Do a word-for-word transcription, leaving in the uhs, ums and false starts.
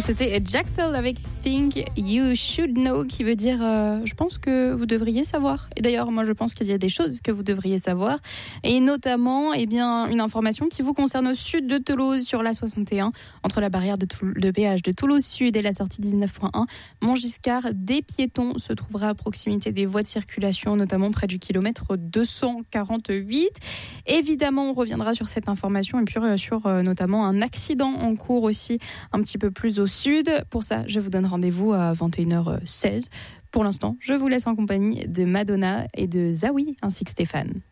C'était Jaxel avec Think You Should Know, qui veut dire euh, je pense que vous devriez savoir. Et d'ailleurs, moi je pense qu'il y a des choses que vous devriez savoir. Et notamment, eh bien, une information qui vous concerne au sud de Toulouse, sur la soixante et un, entre la barrière de, Toul- de péage de Toulouse Sud et la sortie dix-neuf point un. Montgiscard, des piétons se trouvera à proximité des voies de circulation, notamment près du kilomètre deux cent quarante-huit. Évidemment, on reviendra sur cette information et puis sur euh, notamment un accident en cours aussi un petit peu plus au sud. Pour ça, je vous donne rendez-vous à vingt et une heures seize. Pour l'instant, je vous laisse en compagnie de Madonna et de Zawi ainsi que Stéphane.